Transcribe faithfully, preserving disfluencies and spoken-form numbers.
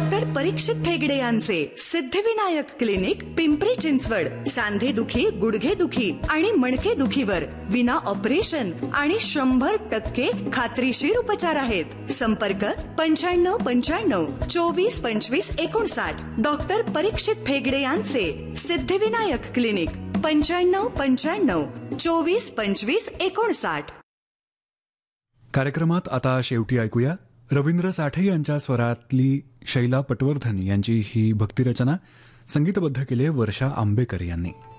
Doctor परीक्षित फेगडे यांचे Siddhivinayak clinic Pimpri Chinchwad. सांधे दुखी, गुडघे दुखी आणि मणके दुखीवर विना ऑपरेशन आणि शंभर टक्के खात्रीशीर उपचार आहेत. संपर्क पंच्याण्णव पंच्याण्णव चोवीस पंचवीस एकोणसाठ. डॉक्टर परीक्षित फेगडे यांचे सिद्धिविनायक क्लिनिक पंच्याण्णव पंच्याण्णव चोवीस पंचवीस एकोणसाठ. कार्यक्रमात आता शेवटी ऐकूया रवींद्र साठे यांच्या स्वरातली शैला पटवर्धन यांची ही भक्तिरचना. संगीतबद्ध केली वर्षा आंबेकर यांनी.